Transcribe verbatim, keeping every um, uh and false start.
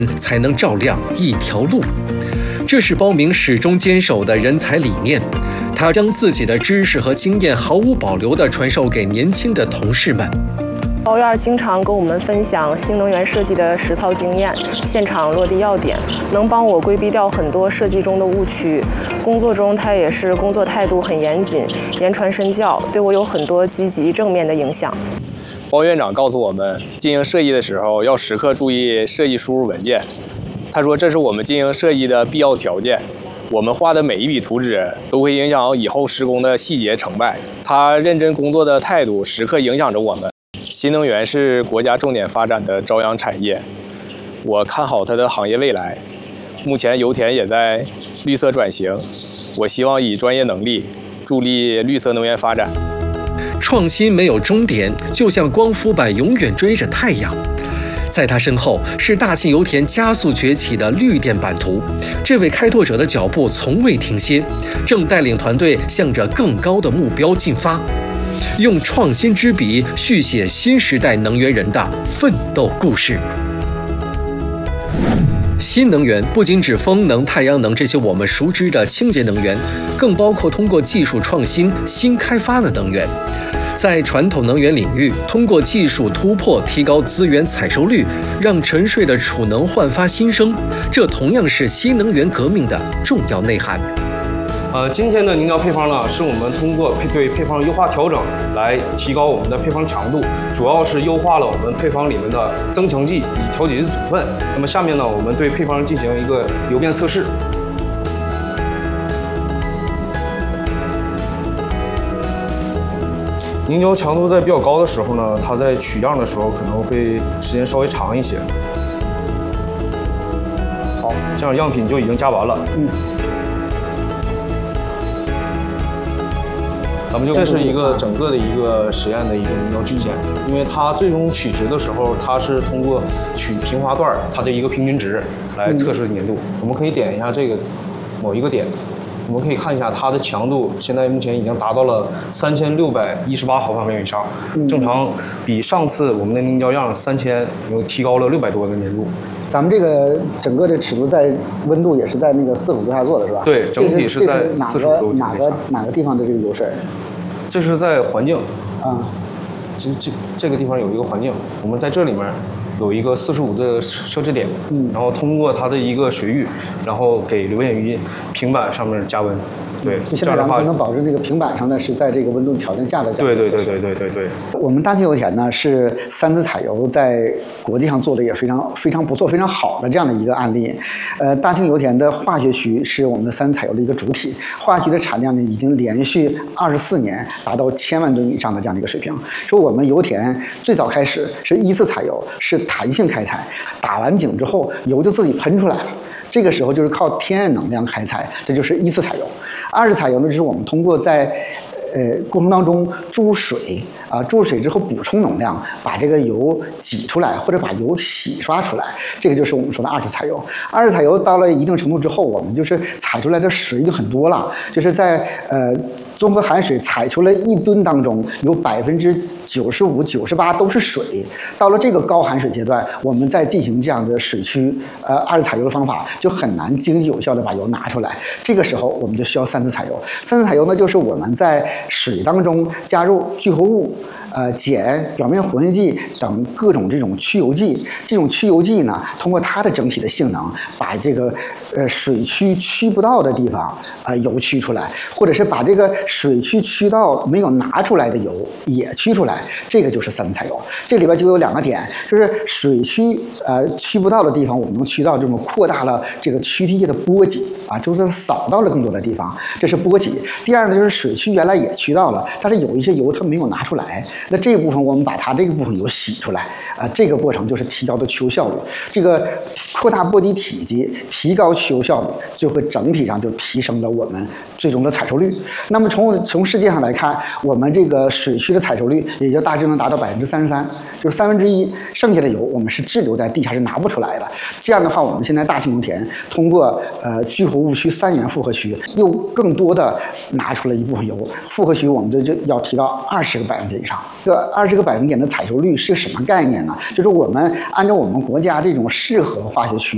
才能照亮一条路。这是包明始终坚守的人才理念。他将自己的知识和经验毫无保留地传授给年轻的同事们。 包院经常跟我们分享新能源设计的实操经验、现场落地要点，能帮我规避掉很多设计中的误区。工作中，他也是工作态度很严谨，言传身教，对我有很多积极正面的影响。 包院长告诉我们，进行设计的时候要时刻注意设计输入文件。他说，这是我们进行设计的必要条件。我们画的每一笔图纸都会影响以后施工的细节成败。他认真工作的态度时刻影响着我们。新能源是国家重点发展的朝阳产业，我看好它的行业未来。目前油田也在绿色转型，我希望以专业能力助力绿色能源发展。 创新没有终点，就像光伏板永远追着太阳。在他身后是大庆油田加速崛起的绿电版图，这位开拓者的脚步从未停歇，正带领团队向着更高的目标进发。用创新之笔续写新时代能源人的奋斗故事。新能源不仅指风能、太阳能这些我们熟知的清洁能源，更包括通过技术创新新开发的能源。在传统能源领域，通过技术突破提高资源采收率，让沉睡的储能焕发新生，这同样是新能源革命的重要内涵。 呃，今天的凝胶配方呢，是我们通过配对配方优化调整来提高我们的配方强度，主要是优化了我们配方里面的增强剂以及调节剂组分。那么下面呢，我们对配方进行一个流变测试。凝胶强度在比较高的时候呢，它在取样的时候可能会时间稍微长一些。好，这样样品就已经加完了。嗯。咱们就这是一个整个的一个实验的一个凝胶曲线，因为它最终取值的时候，它是通过取平滑段它的一个平均值来测试粘度。我们可以点一下这个某一个点，我们可以看一下它的强度，现在目前已经达到了三千六百一十八毫安培以上，正常比上次我们的凝胶样三千有提高了六百多的粘度。 咱们这个整个的尺度在温度也是在那个四十五度下做的是吧？ 对，整体是在四十五度哪个哪个地方的这个油水？ 这是在环境啊， 这这这个地方有一个环境，我们在这里面有一个四十五的设置点，嗯，然后通过它的一个水域，然后给流变于平板上面加温。对， 现在咱们能保证这个平板上呢是在这个温度条件下的加温。 对对对对对对对。 我们大庆油田呢是三次采油在国际上做的也非常非常不错、非常好的这样的一个案例。呃，大庆油田的化学区是我们的三次采油的一个主体，化学的产量呢已经连续二十四年达到千万吨以上的这样的一个水平。说我们油田最早开始是一次采油，是弹性开采，打完井之后油就自己喷出来了。这个时候就是靠天然能量开采，这就是一次采油。二次采油呢，就是我们通过在呃过程当中注入水啊，注入水之后补充能量，把这个油挤出来，或者把油洗刷出来，这个就是我们说的二次采油。二次采油到了一定程度之后，我们就是采出来的水就很多了，就是在呃综合含水采出来一吨当中，有百分之九十五、九十八都是水。到了这个高含水阶段，我们再进行这样的水区呃二次采油的方法，就很难经济有效的把油拿出来。这个时候我们就需要三次采油。三次采油呢，就是我们在水当中加入聚合物、呃碱、表面活性剂等各种这种去油剂。这种去油剂呢，通过它的整体的性能，把这个呃水区驱不到的地方呃油驱出来，或者是把这个水区驱到没有拿出来的油也驱出来，这个就是三次采油。这里边就有两个点，就是水区呃驱不到的地方，我们能驱到这种扩大了这个驱体液的波及啊，就是扫到了更多的地方，这是波及。第二呢，就是水区原来也驱到了，但是有一些油它没有拿出来，那这一部分我们把它这个部分油洗出来啊，这个过程就是提高的去油效率。这个扩大波及体积，提高去油效率，最后整体上就提升了我们最终的采收率。那么从从世界上来看，我们这个水区的采收率也就大致能达到百分之三十三，就是三分之一，剩下的油我们是滞留在地下是拿不出来的。这样的话，我们现在大庆油田通过呃聚合物区三元复合区，又更多的拿出了一部分油。复合区我们就就要提到二十个百分点以上。这二十个百分点的采收率是什么概念呢？就是我们按照我们国家这种适合化学区